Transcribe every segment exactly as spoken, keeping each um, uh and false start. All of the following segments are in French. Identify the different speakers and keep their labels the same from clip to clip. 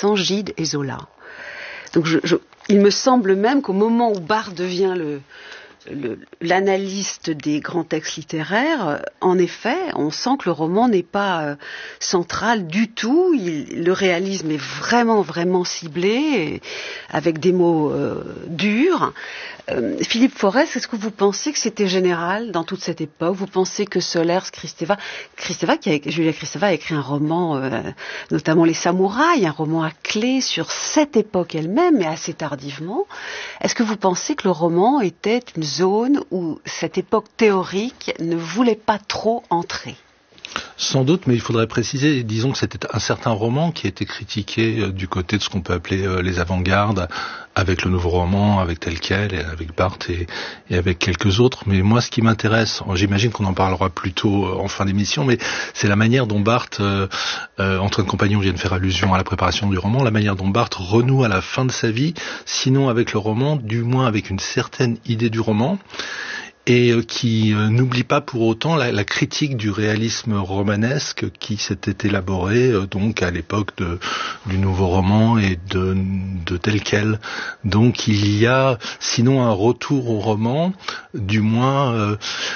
Speaker 1: remplaçant Gide et Zola. Donc je, je, il me semble même qu'au moment où Barthes devient le, le, l'analyste des grands textes littéraires, en effet, on sent que le roman n'est pas euh, central du tout. Il, le réalisme est vraiment, vraiment ciblé, et, avec des mots euh, durs. Euh, Philippe Forest, est-ce que vous pensez que c'était général dans toute cette époque? Vous pensez que Solers, Kristeva, Kristeva qui a, Julia Kristeva a écrit un roman, euh, notamment Les Samouraïs, un roman à clé sur cette époque elle-même, mais assez tardivement. Est-ce que vous pensez que le roman était une zone où cette époque théorique ne voulait pas trop entrer?
Speaker 2: Sans doute, mais il faudrait préciser, disons que c'était un certain roman qui a été critiqué euh, du côté de ce qu'on peut appeler euh, les avant-gardes, avec le nouveau roman, avec tel quel, et avec Barthes et, et avec quelques autres. Mais moi, ce qui m'intéresse, j'imagine qu'on en parlera plus tôt euh, en fin d'émission, mais c'est la manière dont Barthes, euh, euh, Antoine Compagnon vient de faire allusion à la préparation du roman, la manière dont Barthes renoue à la fin de sa vie, sinon avec le roman, du moins avec une certaine idée du roman, et qui euh, n'oublie pas pour autant la, la critique du réalisme romanesque qui s'était élaboré euh, donc à l'époque de, du nouveau roman et de, de tel quel. Donc il y a sinon un retour au roman, du moins euh,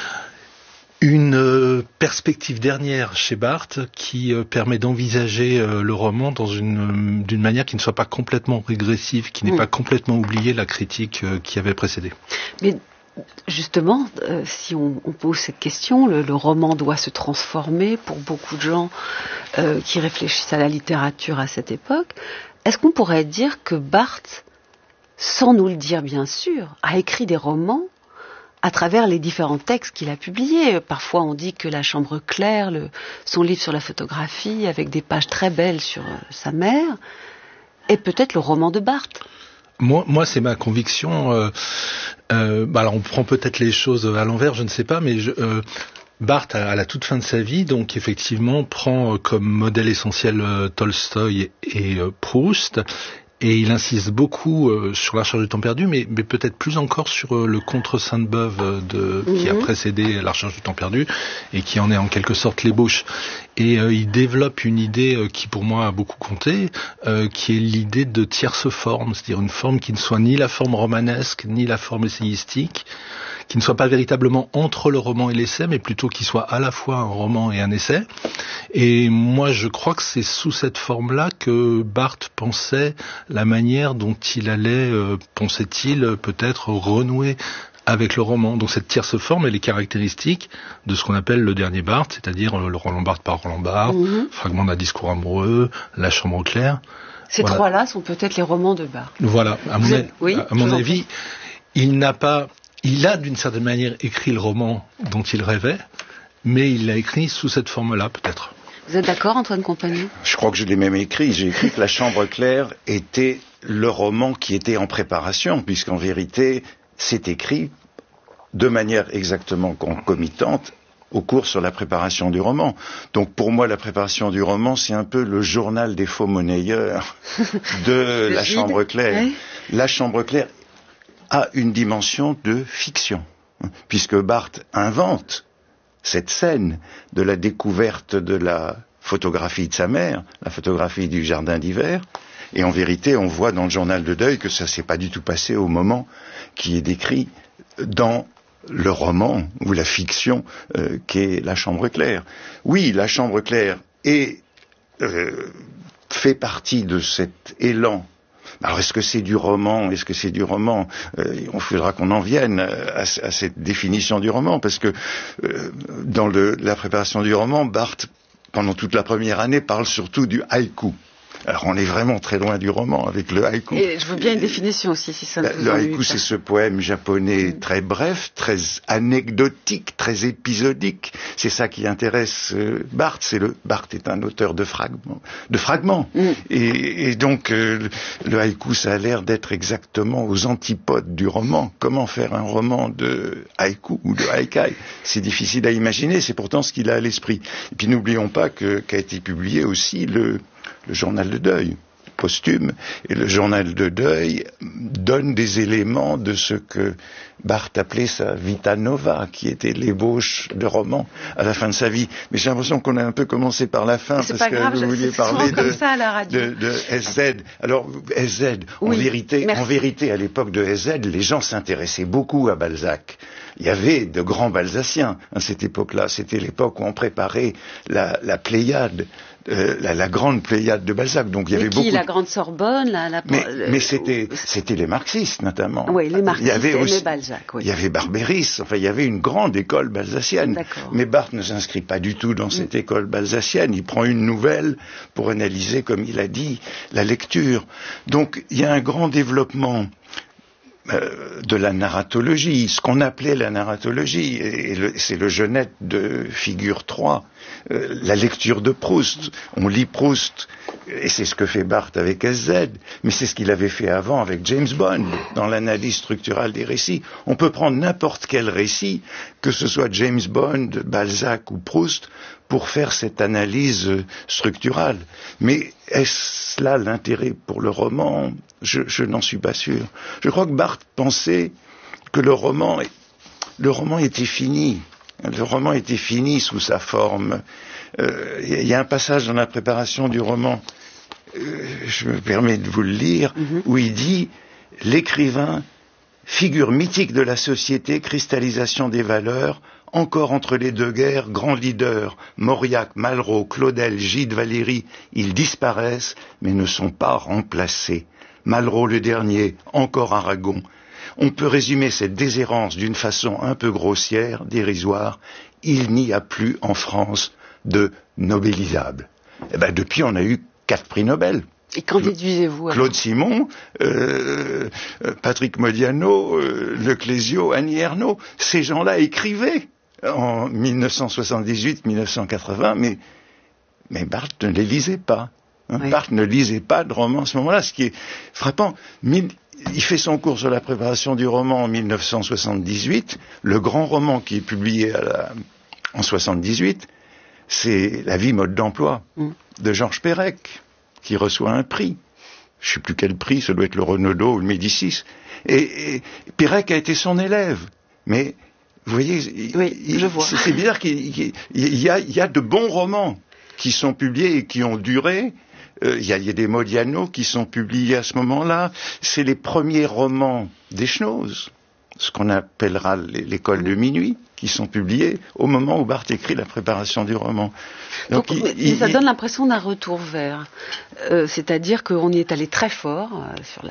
Speaker 2: une euh, perspective dernière chez Barthes qui euh, permet d'envisager euh, le roman dans une, d'une manière qui ne soit pas complètement régressive, qui n'ait mmh. pas complètement oublié la critique euh, qui avait précédé.
Speaker 1: Mais justement, euh, si on, on pose cette question, le, le roman doit se transformer pour beaucoup de gens euh, qui réfléchissent à la littérature à cette époque. Est-ce qu'on pourrait dire que Barthes, sans nous le dire bien sûr, a écrit des romans à travers les différents textes qu'il a publiés? Parfois on dit que La Chambre claire, le, son livre sur la photographie, avec des pages très belles sur euh, sa mère, est peut-être le roman de Barthes.
Speaker 2: Moi, moi, c'est ma conviction. Euh, euh, bah alors, on prend peut-être les choses à l'envers, je ne sais pas, mais je, euh, Barthes, à, à la toute fin de sa vie, donc effectivement, prend euh, comme modèle essentiel euh, Tolstoï et euh, Proust. Et il insiste beaucoup euh, sur La Recherche du temps perdu, mais, mais peut-être plus encore sur euh, le Contre Sainte-Beuve euh, de, mmh. qui a précédé La Recherche du temps perdu et qui en est en quelque sorte l'ébauche. Et euh, il développe une idée euh, qui pour moi a beaucoup compté, euh, qui est l'idée de tierce forme, c'est-à-dire une forme qui ne soit ni la forme romanesque, ni la forme essayistique, qui ne soit pas véritablement entre le roman et l'essai, mais plutôt qui soit à la fois un roman et un essai. Et moi, je crois que c'est sous cette forme-là que Barthes pensait la manière dont il allait, euh, pensait-il, peut-être renouer avec le roman. Donc cette tierce forme, elle est caractéristique de ce qu'on appelle le dernier Barthes, c'est-à-dire le Roland Barthes par Roland Barthes, mmh. Fragment d'un discours amoureux, La Chambre claire.
Speaker 1: Ces voilà. trois-là sont peut-être les romans de Barthes.
Speaker 2: Voilà, à mon,
Speaker 1: êtes... oui,
Speaker 2: à mon avis, il n'a pas... Il a d'une certaine manière écrit le roman dont il rêvait, mais il l'a écrit sous cette forme-là, peut-être.
Speaker 1: Vous êtes d'accord, Antoine Compagnon ?
Speaker 3: Je crois que je l'ai même écrit. J'ai écrit que La Chambre claire était le roman qui était en préparation, puisqu'en vérité, c'est écrit de manière exactement concomitante au cours sur la préparation du roman. Donc pour moi, la préparation du roman, c'est un peu le journal des faux monnayeurs de La Chambre claire. Oui. La Chambre claire a une dimension de fiction, puisque Barthes invente cette scène de la découverte de la photographie de sa mère, la photographie du jardin d'hiver, et en vérité, on voit dans le journal de deuil que ça s'est pas du tout passé au moment qui est décrit dans le roman ou la fiction euh, qu'est La Chambre claire. Oui, La Chambre claire est, euh, fait partie de cet élan. Alors, est-ce que c'est du roman ? Est-ce que c'est du roman ? euh, Il faudra qu'on en vienne à, à cette définition du roman, parce que euh, dans le, la préparation du roman, Barthes, pendant toute la première année, parle surtout du haïku. Alors, on est vraiment très loin du roman avec le haïku.
Speaker 1: Et je veux bien une définition aussi, si ça ne vous
Speaker 3: ennuie. Le haïku, c'est ce poème japonais mmh. très bref, très anecdotique, très épisodique. C'est ça qui intéresse euh, Barthes. C'est le Barthes est un auteur de fragments, de fragments. Mmh. Et, et donc, euh, le haïku, ça a l'air d'être exactement aux antipodes du roman. Comment faire un roman de haïku ou de haïkai ? C'est difficile à imaginer. C'est pourtant ce qu'il a à l'esprit. Et puis, n'oublions pas que qu'a été publié aussi le le journal de deuil, posthume, et le journal de deuil donne des éléments de ce que Barthes appelait sa vita nova, qui était l'ébauche de roman à la fin de sa vie. Mais j'ai l'impression qu'on a un peu commencé par la fin, parce que
Speaker 1: grave,
Speaker 3: vous vouliez parler de,
Speaker 1: ça à la radio.
Speaker 3: de, de S Z. Alors, S Z, en,
Speaker 1: oui,
Speaker 3: vérité, en vérité, à l'époque de S Z, les gens s'intéressaient beaucoup à Balzac. Il y avait de grands Balzaciens à cette époque-là. C'était l'époque où on préparait la, la Pléiade, euh, la, la grande Pléiade de Balzac. Donc il y
Speaker 1: mais
Speaker 3: avait
Speaker 1: qui,
Speaker 3: beaucoup.
Speaker 1: La Grande Sorbonne, la, la...
Speaker 3: Mais,
Speaker 1: le...
Speaker 3: mais c'était, c'était les marxistes notamment.
Speaker 1: Oui, les marxistes
Speaker 3: il y avait aussi,
Speaker 1: Balzac. Oui.
Speaker 3: Il y avait Barbéris. Enfin, il y avait une grande école balzacienne.
Speaker 1: D'accord.
Speaker 3: Mais Barthes ne s'inscrit pas du tout dans cette mm. école balzacienne. Il prend une nouvelle pour analyser, comme il a dit, la lecture. Donc il y a un grand développement Euh, de la narratologie, ce qu'on appelait la narratologie, et le, c'est le Genette de figure trois, euh, la lecture de Proust. On lit Proust, et c'est ce que fait Barthes avec S Z, mais c'est ce qu'il avait fait avant avec James Bond, dans l'analyse structurale des récits. On peut prendre n'importe quel récit, que ce soit James Bond, Balzac ou Proust, pour faire cette analyse structurale. Mais est-ce là l'intérêt pour le roman ? Je, je n'en suis pas sûr. Je crois que Barthes pensait que le roman, le roman était fini. Le roman était fini sous sa forme. Euh, il y a un passage dans la préparation du roman, euh, je me permets de vous le lire, mm-hmm. où il dit « L'écrivain, figure mythique de la société, cristallisation des valeurs, encore entre les deux guerres, grands leaders, Mauriac, Malraux, Claudel, Gide, Valéry, ils disparaissent, mais ne sont pas remplacés. Malraux le dernier, encore Aragon. On peut résumer cette déshérence d'une façon un peu grossière, dérisoire. Il n'y a plus en France de nobélisables. Eh ben, depuis, on a eu quatre prix Nobel.
Speaker 1: Et qu'en déduisez-vous alors ?
Speaker 3: Claude Simon, euh, Patrick Modiano, euh, Le Clésio, Annie Ernaux. Ces gens-là écrivaient en dix-neuf cent soixante-dix-huit dix-neuf cent quatre-vingts, mais, mais Barthes ne les lisait pas. Hein, oui. Barthes ne lisait pas de roman à ce moment-là, ce qui est frappant. Il fait son cours sur la préparation du roman en dix-neuf cent soixante-dix-huit. Le grand roman qui est publié à la, en soixante-dix-huit, c'est La vie mode d'emploi mm. de Georges Perec, qui reçoit un prix. Je ne sais plus quel prix, ça doit être le Renaudot ou le Médicis. Et, et Perec a été son élève. Mais, vous voyez,
Speaker 1: oui,
Speaker 3: il,
Speaker 1: je vois.
Speaker 3: c'est bizarre qu'il il, il y, a, il y a de bons romans qui sont publiés et qui ont duré. Euh, il, y a, il y a des Modiano qui sont publiés à ce moment-là. C'est les premiers romans d'Echenoz, ce qu'on appellera l'école de minuit, qui sont publiés au moment où Barthes écrit la préparation du roman.
Speaker 1: Donc, Donc il, il, ça il, donne l'impression d'un retour vers, euh, c'est-à-dire qu'on y est allé très fort euh, sur la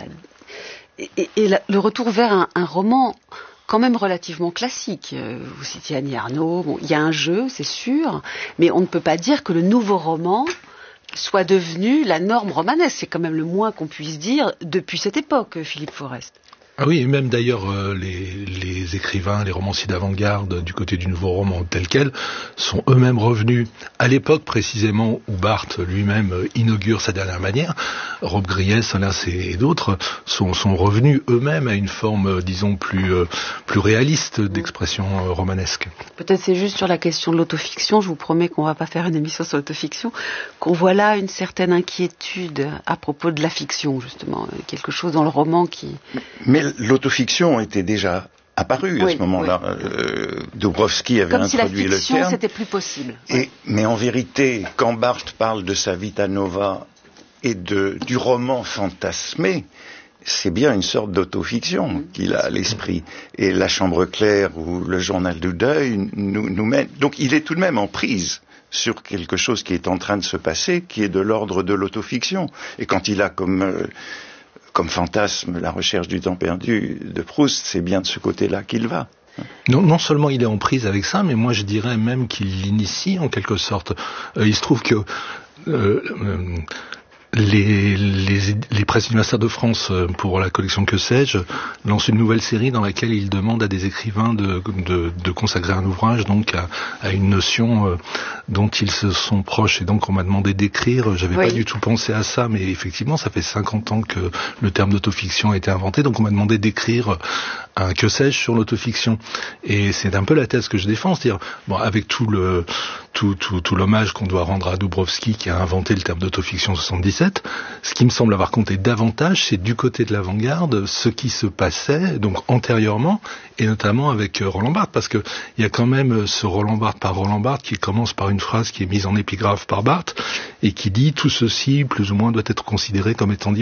Speaker 1: et, et, et la, le retour vers un, un roman quand même relativement classique. Vous citiez Annie Ernaux, bon, il y a un jeu, c'est sûr, mais on ne peut pas dire que le nouveau roman soit devenu la norme romanesque. C'est quand même le moins qu'on puisse dire depuis cette époque, Philippe Forest.
Speaker 2: Ah oui, et même d'ailleurs euh, les, les écrivains, les romanciers d'avant-garde du côté du nouveau roman tel quel sont eux-mêmes revenus à l'époque précisément où Barthes lui-même euh, inaugure sa dernière manière. Rob Griès, Solins et, et d'autres sont, sont revenus eux-mêmes à une forme, euh, disons, plus, euh, plus réaliste d'expression euh, romanesque.
Speaker 1: Peut-être c'est juste sur la question de l'autofiction, je vous promets qu'on ne va pas faire une émission sur l'autofiction, qu'on voit là une certaine inquiétude à propos de la fiction, justement, quelque chose dans le roman qui...
Speaker 3: Mais l'autofiction était déjà apparue oui, à ce moment-là. Oui. Euh, Dabrowski avait
Speaker 1: Comme
Speaker 3: introduit
Speaker 1: si la fiction,
Speaker 3: le terme.
Speaker 1: C'était plus possible.
Speaker 3: Et, oui. Mais en vérité, quand Barthes parle de sa vita nova et de, du roman fantasmé, c'est bien une sorte d'autofiction mmh. qu'il a à l'esprit. Et La Chambre claire ou Le Journal du deuil nous, nous mène. Donc il est tout de même en prise sur quelque chose qui est en train de se passer, qui est de l'ordre de l'autofiction. Et quand il a comme... Euh, comme fantasme, la recherche du temps perdu de Proust, c'est bien de ce côté-là qu'il va.
Speaker 2: Non, non seulement il est en prise avec ça, mais moi je dirais même qu'il l'initie en quelque sorte. Euh, il se trouve que euh, euh, les, les, les presses universitaires de France, pour la collection Que sais-je, lancent une nouvelle série dans laquelle ils demandent à des écrivains de, de, de consacrer un ouvrage donc à, à une notion euh, dont ils se sont proches. Et donc on m'a demandé d'écrire, j'avais oui. pas du tout pensé à ça, mais effectivement ça fait cinquante ans que le terme d'autofiction a été inventé, donc on m'a demandé d'écrire un Que sais-je sur l'autofiction. Et c'est un peu la thèse que je défends, c'est-à-dire, bon, avec tout le tout, tout, tout l'hommage qu'on doit rendre à Dabrowski qui a inventé le terme d'autofiction en soixante-dix-sept, dix-sept. Ce qui me semble avoir compté davantage, c'est du côté de l'avant-garde ce qui se passait donc antérieurement, et notamment avec Roland Barthes, parce que il y a quand même ce Roland Barthes par Roland Barthes qui commence par une phrase qui est mise en épigraphe par Barthes et qui dit tout ceci plus ou moins doit être considéré comme étant dit